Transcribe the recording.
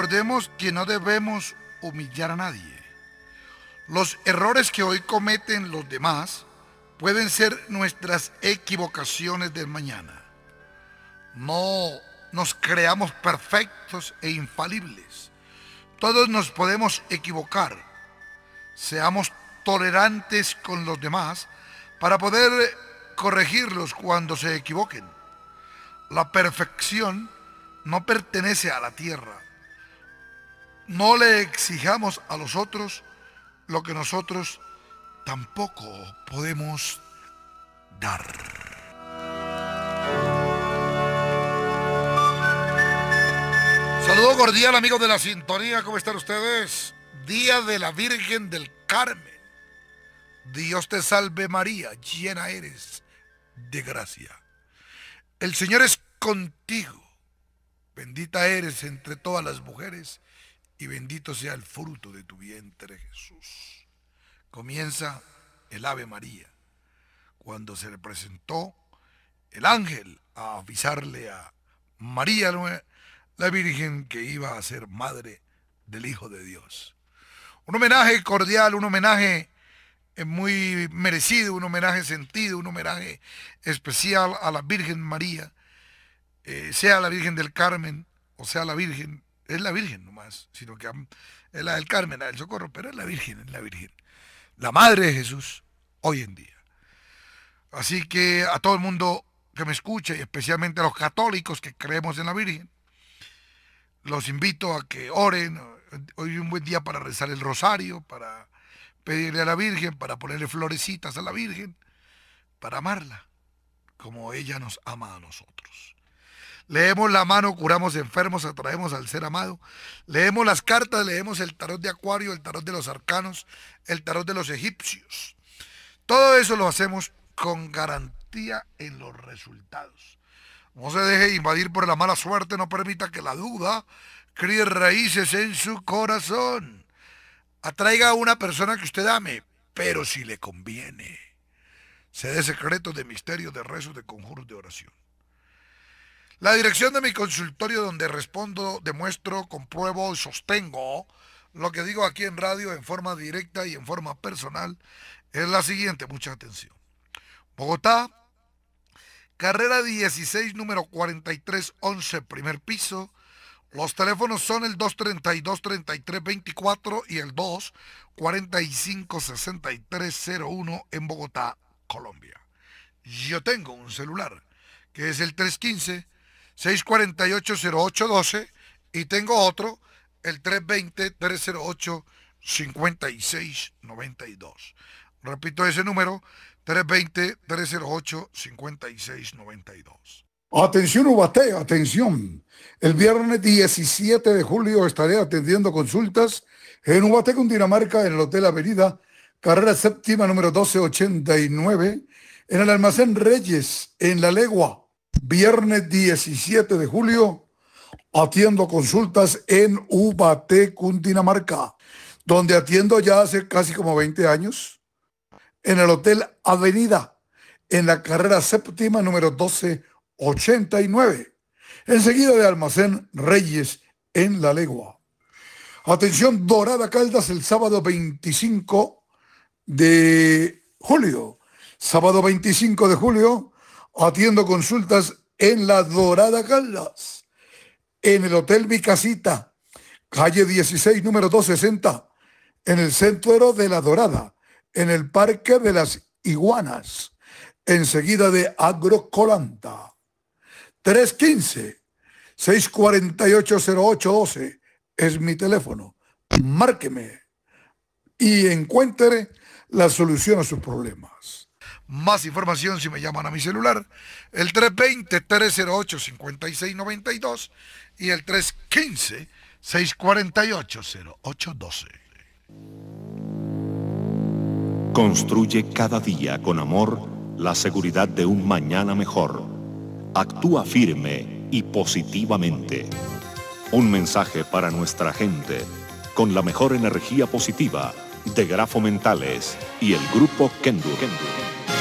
recordemos que no debemos humillar a nadie. Los errores que hoy cometen los demás pueden ser nuestras equivocaciones del mañana. No nos creamos perfectos e infalibles. Todos nos podemos equivocar. Seamos tolerantes con los demás para poder corregirlos cuando se equivoquen. La perfección no pertenece a la tierra. No le exijamos a los otros lo que nosotros tampoco podemos dar. Saludo cordial, amigos de la sintonía, ¿cómo están ustedes? Día de la Virgen del Carmen. Dios te salve María, llena eres de gracia. El Señor es contigo. Bendita eres entre todas las mujeres y bendito sea el fruto de tu vientre, Jesús. Comienza el Ave María, cuando se le presentó el ángel a avisarle a María, la Virgen, que iba a ser madre del Hijo de Dios. Un homenaje cordial, un homenaje muy merecido, un homenaje sentido, un homenaje especial a la Virgen María, sea la Virgen del Carmen, o sea la Virgen, es la Virgen nomás, sino que es la del Carmen, la del Socorro, pero es la Virgen, la Madre de Jesús, hoy en día. Así que a todo el mundo que me escuche, y especialmente a los católicos que creemos en la Virgen, los invito a que oren. Hoy es un buen día para rezar el rosario, para pedirle a la Virgen, para ponerle florecitas a la Virgen, para amarla, como ella nos ama a nosotros. Leemos la mano, curamos enfermos, atraemos al ser amado. Leemos las cartas, leemos el tarot de Acuario, el tarot de los arcanos, el tarot de los egipcios. Todo eso lo hacemos con garantía en los resultados. No se deje invadir por la mala suerte, no permita que la duda críe raíces en su corazón. Atraiga a una persona que usted ame, pero si le conviene. Se dé secretos de misterios, de rezos, de conjuros, de oración. La dirección de mi consultorio, donde respondo, demuestro, compruebo y sostengo lo que digo aquí en radio en forma directa y en forma personal, es la siguiente, mucha atención. Bogotá, carrera 16, número 4311, primer piso. Los teléfonos son el 232-3324 y el 245-6301 en Bogotá, Colombia. Yo tengo un celular que es el 315-648-0812 y tengo otro, el 320-308-5692. Repito ese número, 320-308-5692. Atención Ubaté, atención. El viernes 17 de julio estaré atendiendo consultas en Ubaté, Cundinamarca, en el Hotel Avenida, carrera séptima, número 1289, en el Almacén Reyes, en La Legua. Viernes 17 de julio, atiendo consultas en Ubaté, Cundinamarca, donde atiendo ya hace casi como 20 años, en el Hotel Avenida, en la carrera séptima, número 1289, enseguida de Almacén Reyes, en La Legua. Atención Dorada Caldas, el sábado 25 de julio. Sábado 25 de julio, atiendo consultas en la Dorada Caldas, en el Hotel Mi Casita, calle 16, número 260, en el centro de La Dorada, en el Parque de las Iguanas, enseguida de Agrocolanta. 315-648-0812 es mi teléfono. Márqueme y encuentre la solución a sus problemas. Más información si me llaman a mi celular, el 320-308-5692 y el 315-648-0812. Construye cada día con amor la seguridad de un mañana mejor. Actúa firme y positivamente. Un mensaje para nuestra gente con la mejor energía positiva de Grafo Mentales y el Grupo Kendur.